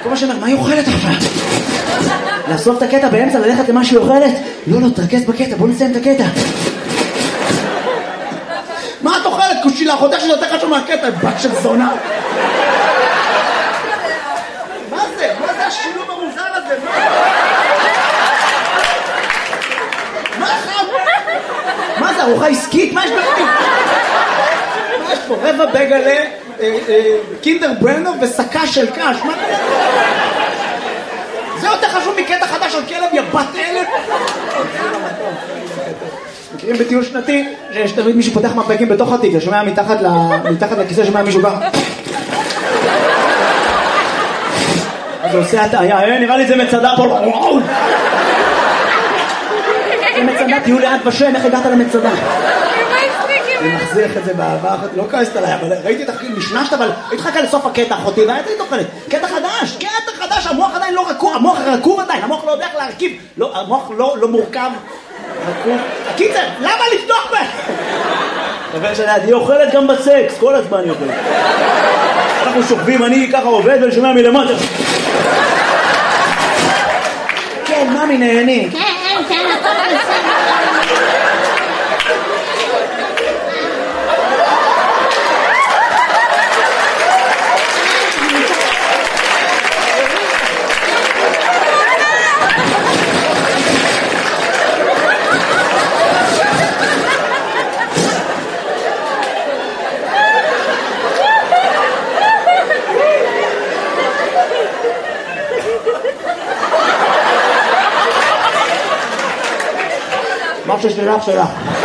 כל מה שאומר, מה היא אוכלת עכשיו? לעשות את הקטע באמצע, ללכת למה שהיא אוכלת? לא, תרכז בקטע, בוא נסיים את הקטע. מה את אוכלת? קושילה, חודש שזה יותר חשוב מהקטע, בת של זונה. מה זה? מה זה השילוב המוזר הזה? מה זה, ארוחה עסקית? מה יש בפנים? מה יש פה? רבע בגלה, קינדר ברנר וסקה של קש. מה זה? זה יותר חשוב מקטע חדש על כלב יבת אלף. מכירים בטיול שנתי שיש תמיד מישהו פותח מפקים בתוך התיק, ששומע מתחת לכיסא שומע מישהו ככה. אז הוא עושה הטעיה, נראה לי זה מצדה פה. זה מצדה, תהיו ליד ושם, איך הגעת למצדה? אני מחזיך את זה בעבר, לא כעסת עליי, אבל ראיתי את החקיל משנשת, אבל התחכה לסוף הקטע אחותי, והייתי תוכלת, קטע חדש, המוח עדיין לא רקוב, המוח רקוב עדיין, המוח לא יודע איך להרכיב, המוח לא מורכב, רקוב. הקיצר, למה לפתוח בה? חבר שלי, היא אוכלת גם בסקס, כל הזמן היא אוכלת. אנחנו שוכבים, אני ככה עובד ולשומע מלמטה. כן, ממי נהני. כן, הכל בסדר. מה ששלך שלך.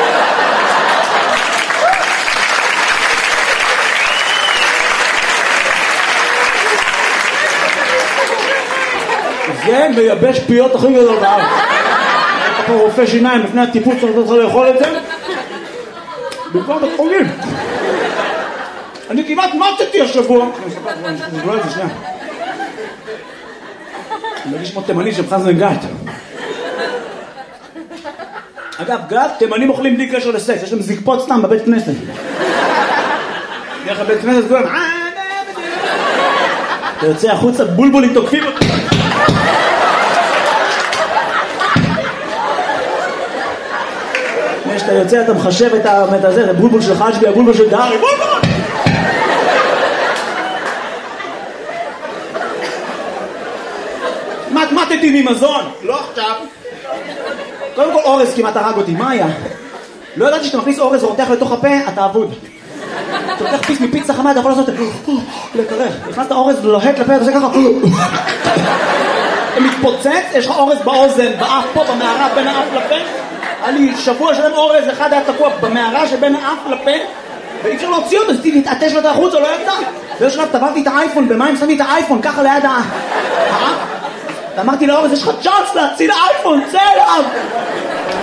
זה מייבש פיות הכי גדול בארץ. אתה פה רופא שיניים לפני הטיפוס צריך לאכול את זה. במקום בית חולים. אני כמעט מתתי השבוע. אני אספר את זה שנייה. אני מרגיש כמו תימני של חזן גת. אגב, גת, תימנים אוכלים בלי קשר לסקס, יש להם זקפות סתם בבית כנסת. דרך הבית כנסת כולם, אתה יוצא החוצה, בולבולים תוקפים אותי. כשאתה יוצא, אתה מחשב את הזה, הבולבול של חג'בי, הבולבול של דארי, בולבול! מתמטתי ממזון, לא עכשיו. קודם כל אורז כמעט הרג אותי, מה היה? לא ידעתי שאתה מכניס אורז ורותח לתוך הפה, אתה אבוד. אתה לוקח פיס מפיצה חמה, אתה יכול לעשות לקרח. נכנסת אורז לוהט לפה, אתה עושה ככה. אתה מתפוצץ, יש לך אורז באוזן, באף פה, במערה בין האף לפה. היה לי שבוע שלם אורז, אחד היה תקוע במערה שבין האף לפה, ואי אפשר להוציא אותו, אז להתעטש לו את החוץ, או לא ידע. ויש שלב, טבעתי את האייפון, במים שמתי את האייפון, ככה ליד האף. ואמרתי לאורז, יש לך צ'אנס להציל האייפון, צא אליו!